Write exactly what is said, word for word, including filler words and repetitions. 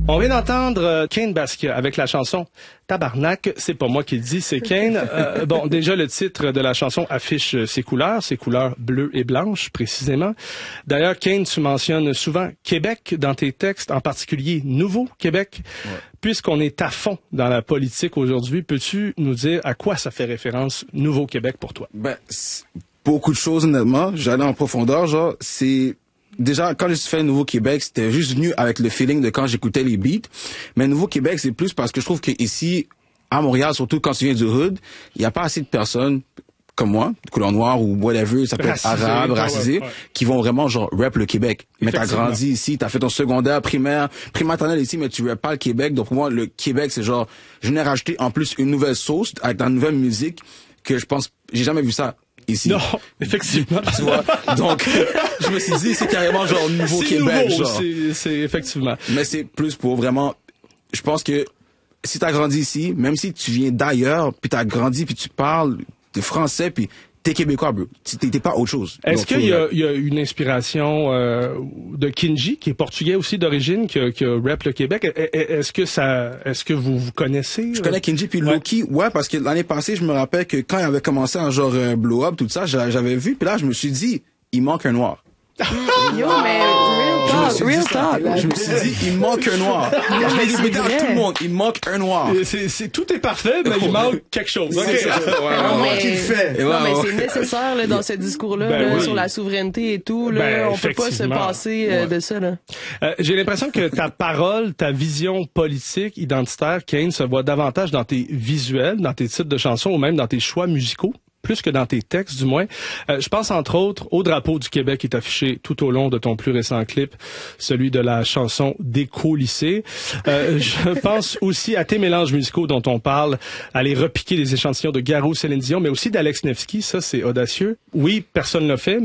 On vient d'entendre euh, Kane Baskia avec la chanson Tabarnak. C'est pas moi qui le dis, c'est Kane. Euh, bon, déjà, le titre de la chanson affiche ses couleurs, ses couleurs bleues et blanches, précisément. D'ailleurs, Kane, tu mentionnes souvent Québec dans tes textes, en particulier Nouveau Québec. Ouais. Puisqu'on est à fond dans la politique aujourd'hui, peux-tu nous dire à quoi ça fait référence Nouveau Québec pour toi? Ben, beaucoup de choses, honnêtement. J'allais en profondeur, genre, c'est... Déjà, quand j'ai fait Nouveau-Québec, c'était juste venu avec le feeling de quand j'écoutais les beats. Mais Nouveau-Québec, c'est plus parce que je trouve qu'ici, à Montréal, surtout quand tu viens du hood, il n'y a pas assez de personnes comme moi, de couleur noire ou whatever, ça peut racisé, être arabe, racisé, ouais, ouais. qui vont vraiment genre rap le Québec. Mais t'as grandi ici, t'as fait ton secondaire, primaire, primaternelle ici, mais tu rap pas le Québec. Donc pour moi, le Québec, c'est genre, je venais rajouter en plus une nouvelle sauce avec une nouvelle musique que je pense, j'ai jamais vu ça ici. Non, effectivement. Tu vois? Donc, je me suis dit, c'est carrément genre Nouveau c'est Québec. Nouveau, genre. c'est, c'est effectivement. Mais c'est plus pour vraiment, je pense que si t'as grandi ici, même si tu viens d'ailleurs, puis t'as grandi, puis tu parles de français, puis t'es québécois, bro. T'es, t'es pas autre chose. Est-ce qu'il y a, il y a une inspiration euh, de Kinji, qui est portugais aussi d'origine, qui, qui rap le Québec? Est-ce que ça, est-ce que vous vous connaissez? Je connais Kinji puis ouais. Loki, ouais, parce que l'année passée, je me rappelle que quand il avait commencé en genre euh, blow up, tout ça, j'avais vu, puis là, je me suis dit, il manque un noir. Yo, mais real talk, real talk. Je me suis dit, il manque un noir. Je l'ai répété à tout le monde, il manque un noir. C'est, c'est, tout est parfait, mais il manque quelque chose. Okay. Okay. Ouais, non, mais, qu'il fait. Non, ouais, mais ouais. c'est nécessaire là, dans ce discours-là, ben là oui. sur la souveraineté et tout. Là, Ben, on peut pas se passer euh, ouais. de ça. Là. Euh, j'ai l'impression que ta parole, ta vision politique, identitaire, Kane, se voit davantage dans tes visuels, dans tes titres de chansons ou même dans tes choix musicaux, plus que dans tes textes du moins. Euh, je pense entre autres au drapeau du Québec qui est affiché tout au long de ton plus récent clip, celui de la chanson Déco-lycée. Euh, je pense aussi à tes mélanges musicaux dont on parle, aller repiquer des échantillons de Garou, Céline Dion, mais aussi d'Alex Nevsky, ça c'est audacieux. Oui, personne l'a fait,